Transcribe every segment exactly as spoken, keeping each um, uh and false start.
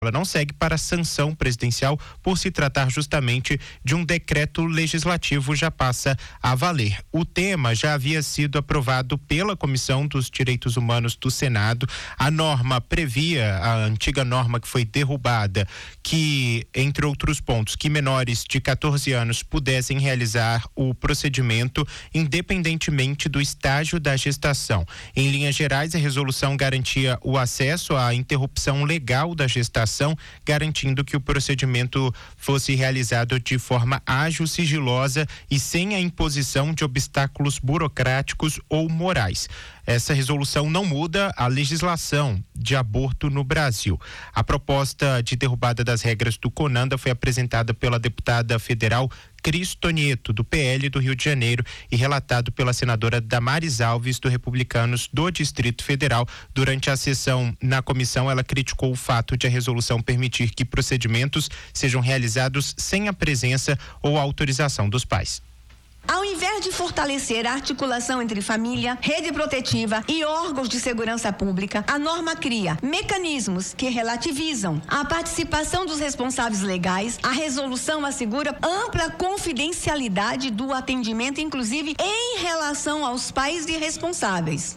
Ela não segue para a sanção presidencial por se tratar justamente de um decreto legislativo, já passa a valer. O tema já havia sido aprovado pela Comissão dos Direitos Humanos do Senado. A norma previa, a antiga norma que foi derrubada, que, entre outros pontos, que menores de catorze anos pudessem realizar o procedimento independentemente do estágio da gestação. Em linhas gerais, a resolução garantia o acesso à interrupção legal da gestação, garantindo que o procedimento fosse realizado de forma ágil, sigilosa e sem a imposição de obstáculos burocráticos ou morais. Essa resolução não muda a legislação de aborto no Brasil. A proposta de derrubada das regras do CONANDA foi apresentada pela deputada federal Cris Tonieto, do P L do Rio de Janeiro, e relatado pela senadora Damares Alves, do Republicanos do Distrito Federal. Durante a sessão na comissão, ela criticou o fato de a resolução permitir que procedimentos sejam realizados sem a presença ou autorização dos pais. Ao invés de fortalecer a articulação entre família, rede protetiva e órgãos de segurança pública, a norma cria mecanismos que relativizam a participação dos responsáveis legais. A resolução assegura ampla confidencialidade do atendimento, inclusive em relação aos pais e responsáveis.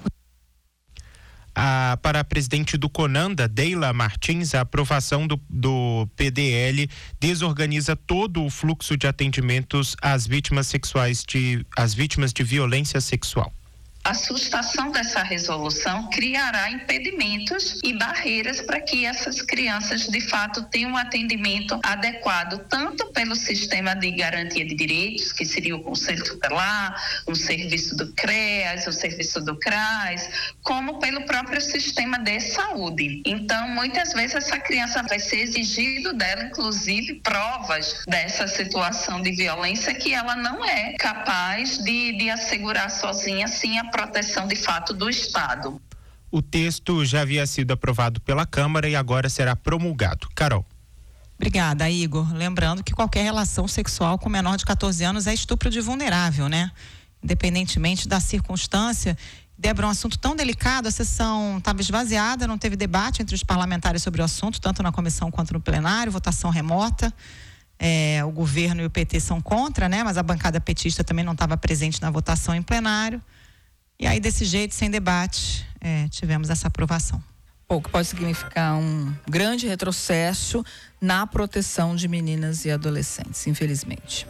A, para a presidente do CONANDA, Deila Martins, a aprovação do, do P D L desorganiza todo o fluxo de atendimentos às vítimas sexuais, de, às vítimas de violência sexual. A sustação dessa resolução criará impedimentos e barreiras para que essas crianças, de fato, tenham um atendimento adequado, tanto pelo sistema de garantia de direitos, que seria o Conselho Tutelar, o serviço do CREAS, o serviço do CRAS, como pelo próprio sistema de saúde. Então, muitas vezes, essa criança vai ser exigido dela, inclusive, provas dessa situação de violência que ela não é capaz de, de assegurar sozinha, assim, a proteção de fato do Estado. O texto já havia sido aprovado pela Câmara e agora será promulgado. Carol. Obrigada, Igor. Lembrando que qualquer relação sexual com menor de catorze anos é estupro de vulnerável, né? Independentemente da circunstância. Débora, um assunto tão delicado, a sessão estava esvaziada, não teve debate entre os parlamentares sobre o assunto, tanto na comissão quanto no plenário, votação remota. É, o governo e o P T são contra, né? Mas a bancada petista também não estava presente na votação em plenário. E aí, desse jeito, sem debate, é, tivemos essa aprovação. O que pode significar um grande retrocesso na proteção de meninas e adolescentes, infelizmente.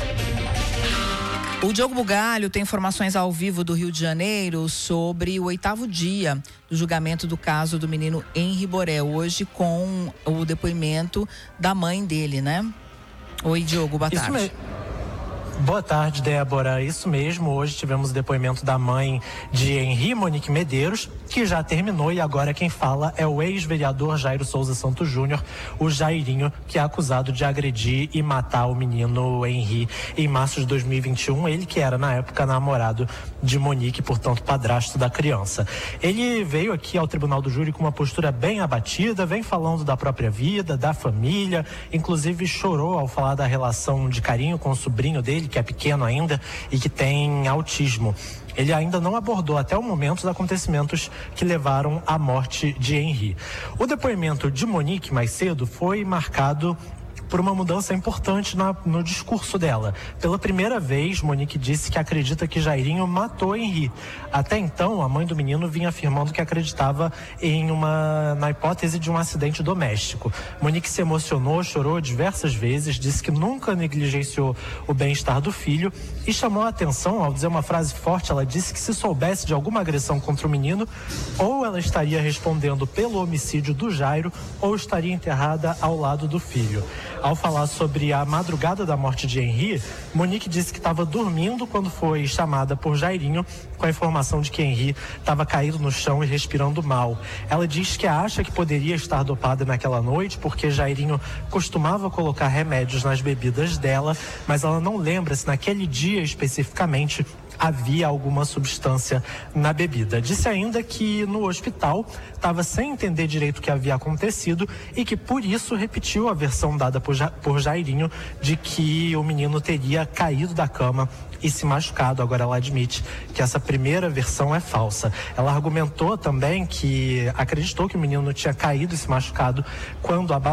O Diogo Bugalho tem informações ao vivo do Rio de Janeiro sobre o oitavo dia do julgamento do caso do menino Henri Borel, hoje com o depoimento da mãe dele, né? Oi, Diogo, boa tarde. Isso mesmo. Boa tarde, Débora. Isso mesmo, hoje tivemos o depoimento da mãe de Henri, Monique Medeiros, que já terminou, e agora quem fala é o ex-vereador Jairo Souza Santos Júnior, o Jairinho, que é acusado de agredir e matar o menino Henri em março de dois mil e vinte e um, ele que era na época namorado de Monique, portanto padrasto da criança. Ele veio aqui ao Tribunal do Júri com uma postura bem abatida, vem falando da própria vida, da família, inclusive chorou ao falar da relação de carinho com o sobrinho dele, que é pequeno ainda e que tem autismo. Ele ainda não abordou até o momento os acontecimentos que levaram à morte de Henri. O depoimento de Monique mais cedo foi marcado por uma mudança importante na, no discurso dela. Pela primeira vez, Monique disse que acredita que Jairinho matou Henri. Até então, a mãe do menino vinha afirmando que acreditava em uma, na hipótese de um acidente doméstico. Monique se emocionou, chorou diversas vezes, disse que nunca negligenciou o bem-estar do filho e chamou a atenção ao dizer uma frase forte. Ela disse que se soubesse de alguma agressão contra o menino, ou ela estaria respondendo pelo homicídio do Jairo, ou estaria enterrada ao lado do filho. Ao falar sobre a madrugada da morte de Henri, Monique disse que estava dormindo quando foi chamada por Jairinho com a informação de que Henri estava caído no chão e respirando mal. Ela diz que acha que poderia estar dopada naquela noite porque Jairinho costumava colocar remédios nas bebidas dela, mas ela não lembra se naquele dia especificamente havia alguma substância na bebida. Disse ainda que no hospital estava sem entender direito o que havia acontecido e que por isso repetiu a versão dada por, ja, por Jairinho de que o menino teria caído da cama e se machucado. Agora ela admite que essa primeira versão é falsa. Ela argumentou também que acreditou que o menino tinha caído e se machucado quando a